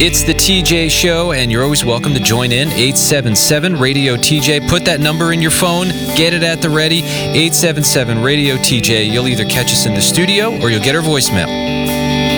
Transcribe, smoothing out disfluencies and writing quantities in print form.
It's the TJ Show, and you're always welcome to join in. 877-RADIO-TJ. Put that number in your phone. Get it at the ready. 877-RADIO-TJ. You'll either catch us in the studio or you'll get our voicemail.